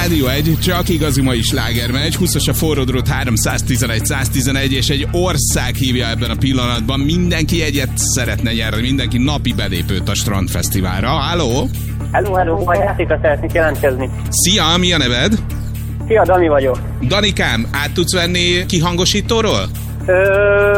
Rádió 1, csak igazi mai slágermegy, 20-as a forródrót 311-111, és egy ország hívja ebben a pillanatban. Mindenki egyet szeretne nyerni, mindenki napi belépőt a Strandfesztiválra. Halló? Hello, a játékra szeretnék jelentkezni. Szia, mi a neved? Szia, Dani vagyok. Danikám, át tudsz venni kihangosítóról?